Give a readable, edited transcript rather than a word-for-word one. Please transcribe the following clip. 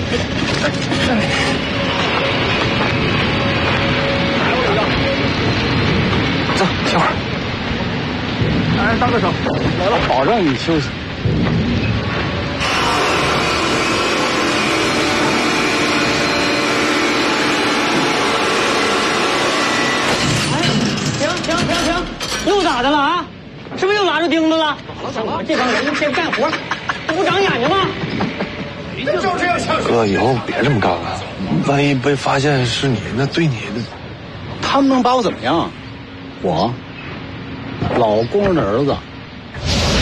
走，歇会儿。哎，大哥手，来了，保证你休息。 停！又咋的了啊？是不是又拉住钉子了？像我们这帮人一天干活，不长眼睛吗？ 哥，以后别这么干了，万一被发现是你，那对你的…… 他们能把我怎么样？我，老工人的儿子。